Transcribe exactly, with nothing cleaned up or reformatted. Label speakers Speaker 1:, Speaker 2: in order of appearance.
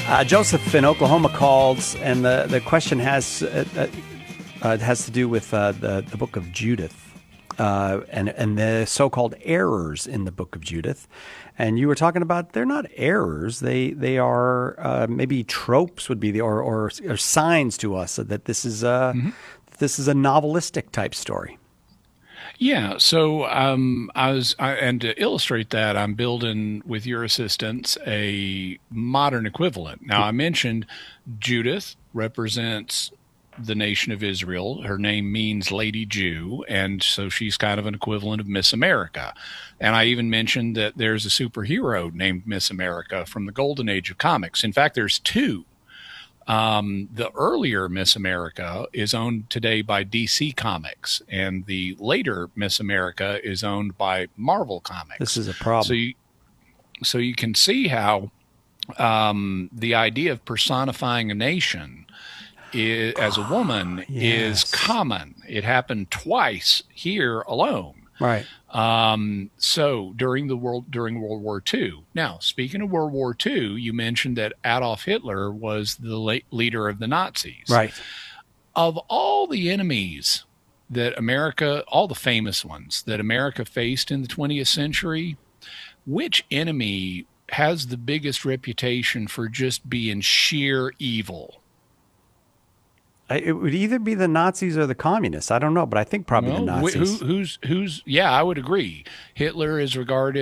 Speaker 1: Uh, Joseph in Oklahoma calls, and the, the question has uh, uh, it has to do with uh, the, the book of Judith. Uh, and and the so-called errors in the book of Judith, and you were talking about they're not errors; they they are uh, maybe tropes would be the or, or or signs to us that this is a mm-hmm. this is a novelistic type story.
Speaker 2: Yeah. So um, I was, I, and to illustrate that, I'm building with your assistance a modern equivalent. Now I mentioned Judith represents the nation of Israel. Her name means Lady Jew, and so she's kind of an equivalent of Miss America. And I even mentioned that there's a superhero named Miss America from the golden age of comics. In fact, there's two. Um, the earlier Miss America is owned today by D C Comics, and the later Miss America is owned by Marvel Comics.
Speaker 1: This is a problem.
Speaker 2: So you, so you can see how um, the idea of personifying a nation Is, as a woman
Speaker 1: yes.
Speaker 2: is common. It happened twice here alone.
Speaker 1: Right.
Speaker 2: Um, so during the world during World War Two. Now, speaking of World War Two, you mentioned that Adolf Hitler was the late leader of the Nazis.
Speaker 1: Right.
Speaker 2: Of all the enemies that America, all the famous ones that America faced in the twentieth century, which enemy has the biggest reputation for just being sheer evil?
Speaker 1: It would either be the Nazis or the communists. I don't know, but I think probably
Speaker 2: well,
Speaker 1: the Nazis.
Speaker 2: Who, who's, who's, yeah, I would agree. Hitler is regarded